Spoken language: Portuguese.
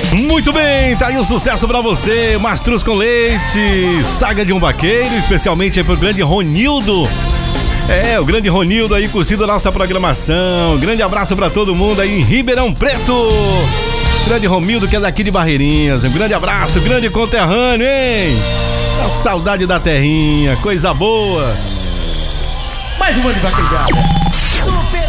Muito bem, tá aí um sucesso pra você, Mastruz com Leite, Saga de um Vaqueiro, especialmente aí pro grande Ronildo. O grande Ronildo aí curtindo a nossa programação. Grande abraço pra todo mundo aí em Ribeirão Preto. Grande Romildo, que é daqui de Barreirinhas. Um grande abraço, grande conterrâneo, hein? A saudade da terrinha, coisa boa. Mais uma de vaquejada. Super